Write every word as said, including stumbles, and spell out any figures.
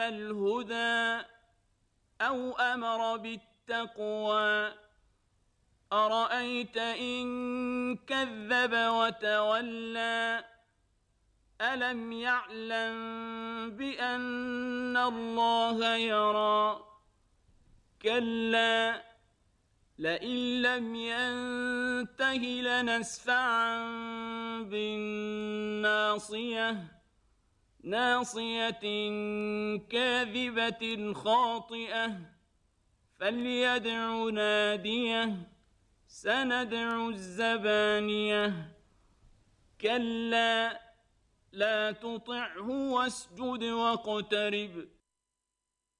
الهدى أو أمر بالتقوى أرأيت إن كذب وتولى ألم يعلم بأن الله يرى كلا لئن لم ينته لنسفعا بالناصية ناصية كاذبة خاطئة فليدع ناديه سندع الزبانية كلا لا تطعه واسجد واقترب